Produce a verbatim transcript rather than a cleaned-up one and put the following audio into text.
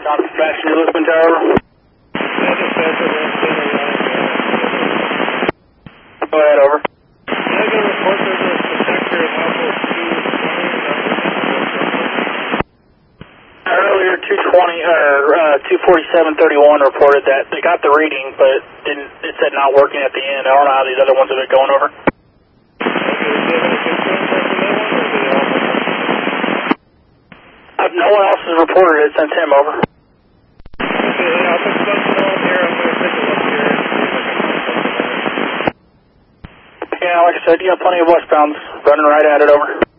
Not dispatching to Lisbon Tower. Yeah, dispatcher, Go ahead, over. I got a report there's a detector in outpost two twenty. Earlier, two twenty or uh, two forty-seven thirty-one reported that they got the reading, but didn't. It said not working at the end. I don't know how these other ones have been going over. Uh, no one else has reported it since him, over. Okay, I'll put something on here. I'm going to take a look here and see if I can find something there. Yeah, like I said, you got plenty of westbounds running right at it, over.